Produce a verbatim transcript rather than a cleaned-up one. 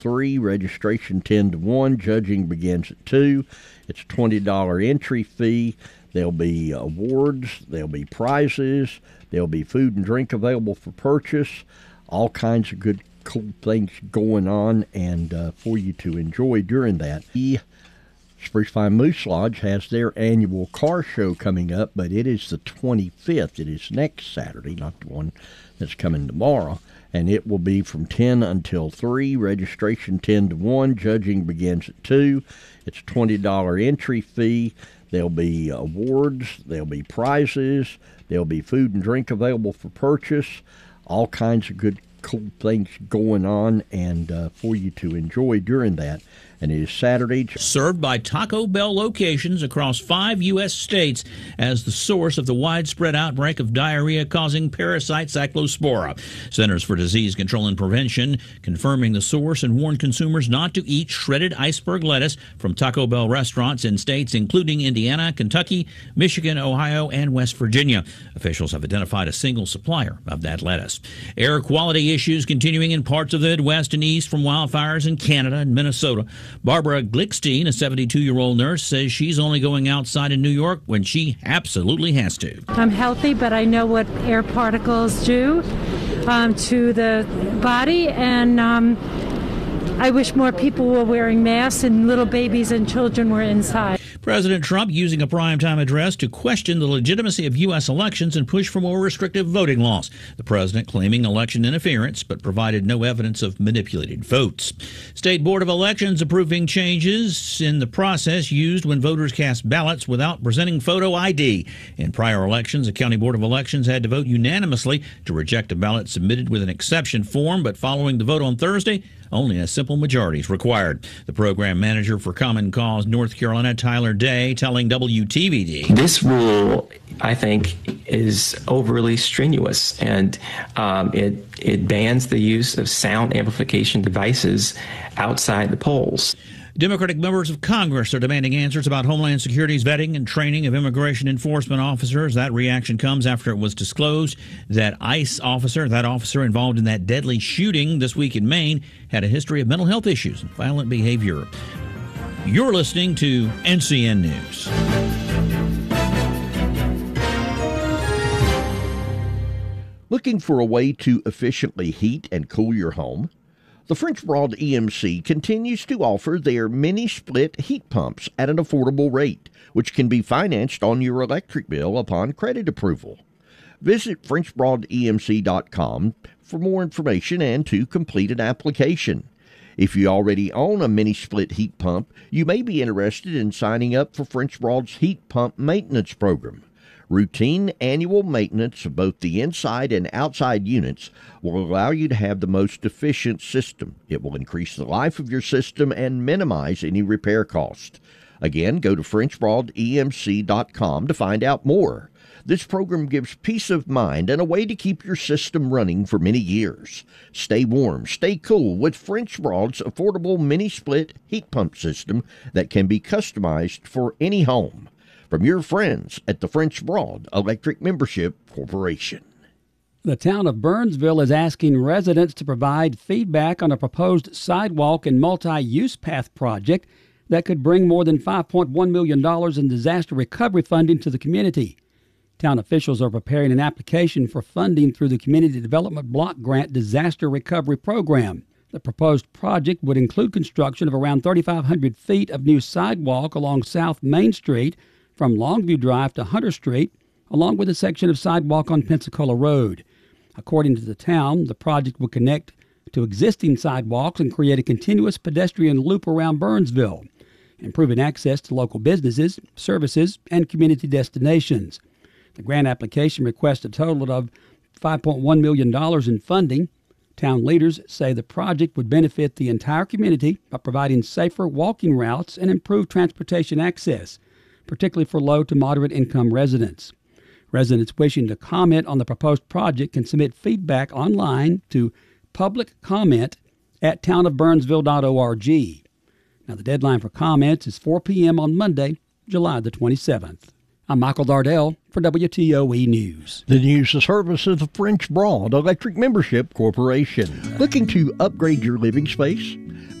three, registration ten to one, judging begins at two. It's a twenty dollars entry fee. There'll be awards, there'll be prizes, there'll be food and drink available for purchase, all kinds of good, cool things going on and uh, for you to enjoy during that. The Spruce Pine Moose Lodge has their annual car show coming up, but it is the twenty-fifth. It is next Saturday, not the one that's coming tomorrow, and it will be from ten until three, registration ten to one, judging begins at two. It's a twenty dollars entry fee. There'll be awards, there'll be prizes, there'll be food and drink available for purchase, all kinds of good, cool things going on and uh, for you to enjoy during that. And it is Saturday. Served by Taco Bell locations across five U S states as the source of the widespread outbreak of diarrhea-causing parasite Cyclospora. Centers for Disease Control and Prevention confirming the source and warned consumers not to eat shredded iceberg lettuce from Taco Bell restaurants in states including Indiana, Kentucky, Michigan, Ohio, and West Virginia. Officials have identified a single supplier of that lettuce. Air quality issues continuing in parts of the Midwest and East from wildfires in Canada and Minnesota. Barbara Glickstein, a seventy-two-year-old nurse, says she's only going outside in New York when she absolutely has to. I'm healthy, but I know what air particles do um, to the body, and um, I wish more people were wearing masks and little babies and children were inside. President Trump using a primetime address to question the legitimacy of U S elections and push for more restrictive voting laws. The president claiming election interference, but provided no evidence of manipulated votes. State Board of Elections approving changes in the process used when voters cast ballots without presenting photo I D. In prior elections, the County Board of Elections had to vote unanimously to reject a ballot submitted with an exception form, but following the vote on Thursday, only a simple majority is required. The program manager for Common Cause North Carolina, Tyler Day, telling W T V D. This rule, I think, is overly strenuous, and um, it, it bans the use of sound amplification devices outside the polls. Democratic members of Congress are demanding answers about Homeland Security's vetting and training of immigration enforcement officers. That reaction comes after it was disclosed that ICE officer, that officer involved in that deadly shooting this week in Maine, had a history of mental health issues and violent behavior. You're listening to N C N News. Looking for a way to efficiently heat and cool your home? The French Broad E M C continues to offer their mini-split heat pumps at an affordable rate, which can be financed on your electric bill upon credit approval. Visit French Broad E M C dot com for more information and to complete an application. If you already own a mini-split heat pump, you may be interested in signing up for French Broad's heat pump maintenance program. Routine annual maintenance of both the inside and outside units will allow you to have the most efficient system. It will increase the life of your system and minimize any repair cost. Again, go to French Broad E M C dot com to find out more. This program gives peace of mind and a way to keep your system running for many years. Stay warm, stay cool with French Broad's affordable mini-split heat pump system that can be customized for any home. From your friends at the French Broad Electric Membership Corporation. The town of Burnsville is asking residents to provide feedback on a proposed sidewalk and multi-use path project that could bring more than five point one million dollars in disaster recovery funding to the community. Town officials are preparing an application for funding through the Community Development Block Grant Disaster Recovery Program. The proposed project would include construction of around thirty-five hundred feet of new sidewalk along South Main Street from Longview Drive to Hunter Street, along with a section of sidewalk on Pensacola Road. According to the town, the project will connect to existing sidewalks and create a continuous pedestrian loop around Burnsville, improving access to local businesses, services, and community destinations. The grant application requests a total of five point one million dollars in funding. Town leaders say the project would benefit the entire community by providing safer walking routes and improved transportation access, particularly for low to moderate income residents. Residents wishing to comment on the proposed project can submit feedback online to public comment at town of burnsville dot org. Now, the deadline for comments is four p.m. on Monday, July the twenty-seventh. I'm Michael Dardell for W T O E News. The news is service of the French Broad Electric Membership Corporation. Looking to upgrade your living space?